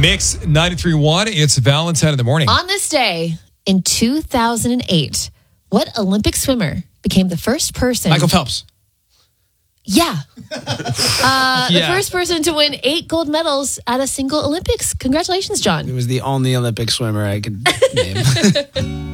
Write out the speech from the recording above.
Mix 93.1. It's Valentine in the morning. On this day in 2008, what Olympic swimmer became the first person? Michael Phelps. Yeah. The first person to win 8 gold medals at a single Olympics. Congratulations, John. He was the only Olympic swimmer I could name.